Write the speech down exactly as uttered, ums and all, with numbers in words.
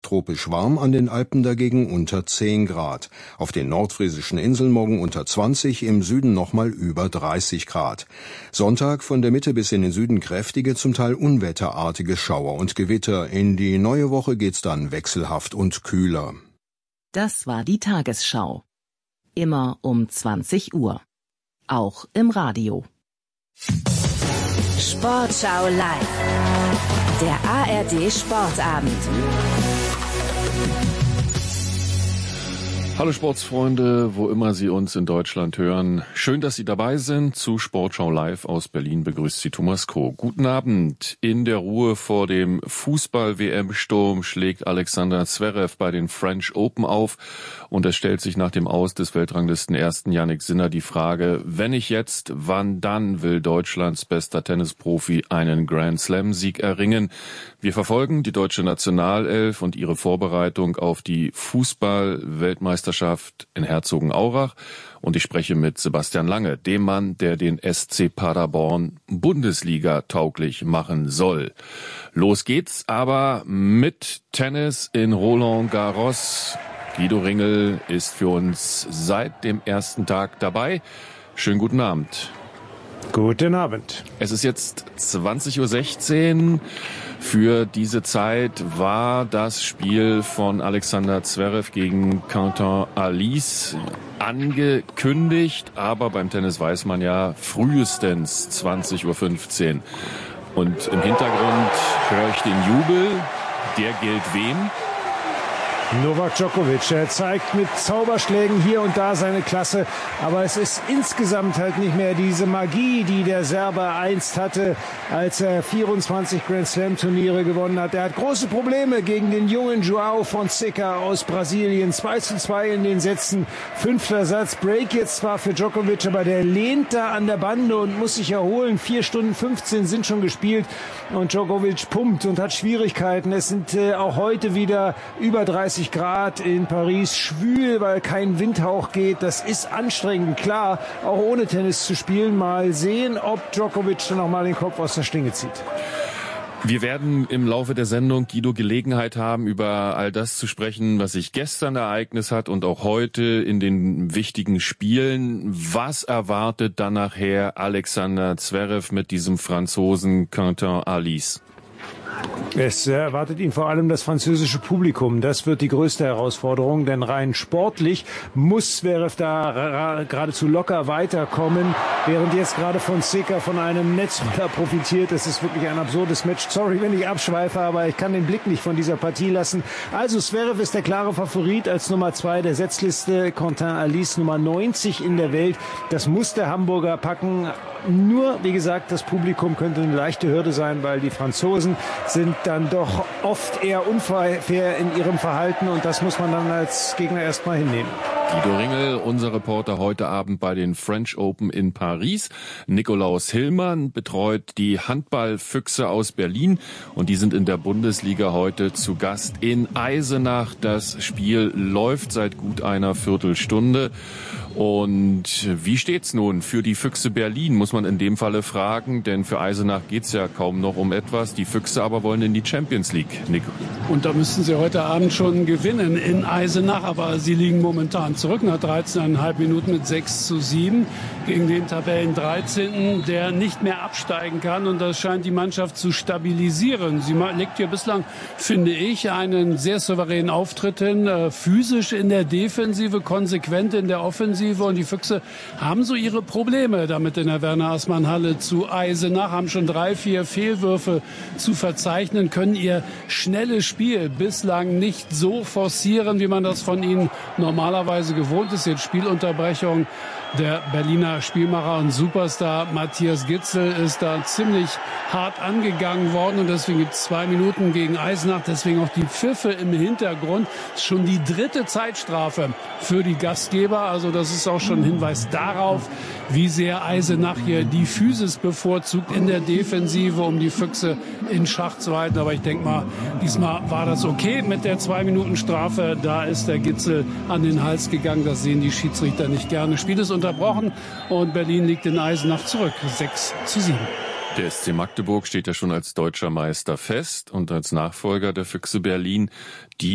tropisch warm, an den Alpen dagegen unter zehn Grad. Auf den nordfriesischen Inseln morgen unter zwanzig, im Süden nochmal über dreißig Grad. Sonntag von der Mitte bis in den Süden kräftige, zum Teil unwetterartige Schauer und Gewitter. In die neue Woche geht's dann wechselhaft und kühler. Das war die Tagesschau. Immer um zwanzig Uhr. Auch im Radio. Sportschau live. Der A R D Sportabend. Hallo Sportsfreunde, wo immer Sie uns in Deutschland hören. Schön, dass Sie dabei sind. Zu Sportschau live aus Berlin begrüßt Sie Thomas Kroh. Guten Abend. In der Ruhe vor dem Fußball-W M-Sturm schlägt Alexander Zverev bei den French Open auf. Und es stellt sich nach dem Aus des Weltranglisten-Ersten Jannik Sinner die Frage, wenn nicht jetzt, wann dann will Deutschlands bester Tennisprofi einen Grand-Slam-Sieg erringen? Wir verfolgen die deutsche Nationalelf und ihre Vorbereitung auf die Fußball-Weltmeisterschaft in Herzogenaurach, und ich spreche mit Sebastian Lange, dem Mann, der den S C Paderborn Bundesliga tauglich machen soll. Los geht's aber mit Tennis in Roland Garros. Guido Ringel ist für uns seit dem ersten Tag dabei. Schönen guten Abend. Guten Abend. Es ist jetzt zwanzig Uhr sechzehn. Für diese Zeit war das Spiel von Alexander Zverev gegen Quentin Halys angekündigt, aber beim Tennis weiß man ja frühestens zwanzig Uhr fünfzehn. Und im Hintergrund höre ich den Jubel. Der gilt wem? Novak Djokovic, er zeigt mit Zauberschlägen hier und da seine Klasse, aber es ist insgesamt halt nicht mehr diese Magie, die der Serbe einst hatte, als er vierundzwanzig Grand Slam Turniere gewonnen hat. Er hat große Probleme gegen den jungen João Fonseca aus Brasilien. zwei zu zwei in den Sätzen, fünfter Satz, Break jetzt zwar für Djokovic, aber der lehnt da an der Bande und muss sich erholen. vier Stunden fünfzehn sind schon gespielt und Djokovic pumpt und hat Schwierigkeiten. Es sind äh, auch heute wieder über dreißig Grad in Paris, schwül, weil kein Windhauch geht. Das ist anstrengend, klar, auch ohne Tennis zu spielen. Mal sehen, ob Djokovic dann noch mal den Kopf aus der Schlinge zieht. Wir werden im Laufe der Sendung, Guido, Gelegenheit haben, über all das zu sprechen, was sich gestern ereignet hat und auch heute in den wichtigen Spielen. Was erwartet dann nachher Alexander Zverev mit diesem Franzosen Quentin Halys? Es erwartet ihn vor allem das französische Publikum. Das wird die größte Herausforderung, denn rein sportlich muss Zverev da geradezu locker weiterkommen, während jetzt gerade Fonseca von einem Netzroller profitiert. Das ist wirklich ein absurdes Match. Sorry, wenn ich abschweife, aber ich kann den Blick nicht von dieser Partie lassen. Also Zverev ist der klare Favorit als Nummer zwei der Setzliste. Quentin Halys Nummer neunzig in der Welt. Das muss der Hamburger packen. Nur, wie gesagt, das Publikum könnte eine leichte Hürde sein, weil die Franzosen sind dann doch oft eher unfair in ihrem Verhalten und das muss man dann als Gegner erstmal hinnehmen. Guido Ringel, unser Reporter heute Abend bei den French Open in Paris. Nikolaus Hillmann betreut die Handballfüchse aus Berlin und die sind in der Bundesliga heute zu Gast in Eisenach. Das Spiel läuft seit gut einer Viertelstunde. Und wie steht's nun für die Füchse Berlin, muss man in dem Falle fragen, denn für Eisenach geht's ja kaum noch um etwas. Die Füchse aber wollen in die Champions League, Nico. Und da müssten sie heute Abend schon gewinnen in Eisenach, aber sie liegen momentan zurück nach dreizehn Komma fünf Minuten mit sechs zu sieben gegen den Tabellen dreizehnten, der nicht mehr absteigen kann, und das scheint die Mannschaft zu stabilisieren. Sie legt hier bislang, finde ich, einen sehr souveränen Auftritt hin, äh, physisch in der Defensive, konsequent in der Offensive, und die Füchse haben so ihre Probleme damit in der Werner-Aßmann-Halle zu Eisenach, haben schon drei, vier Fehlwürfe zu verzeichnen, können ihr schnelles Spiel bislang nicht so forcieren, wie man das von ihnen normalerweise gewohnt ist. Jetzt Spielunterbrechung. Der Berliner Spielmacher und Superstar Matthias Gitzel ist da ziemlich hart angegangen worden, und deswegen gibt es zwei Minuten gegen Eisenach, deswegen auch die Pfiffe im Hintergrund. Das ist schon die dritte Zeitstrafe für die Gastgeber, also das ist auch schon ein Hinweis darauf, wie sehr Eisenach hier die Physis bevorzugt in der Defensive, um die Füchse in Schach zu halten. Aber ich denke mal, diesmal war das okay mit der zwei Minuten Strafe. Da ist der Gitzel an den Hals gegangen, das sehen die Schiedsrichter nicht gerne. Spiel ist unterbrochen und Berlin liegt in Eisenach zurück, sechs zu sieben. Der S C Magdeburg steht ja schon als deutscher Meister fest und als Nachfolger der Füchse Berlin, die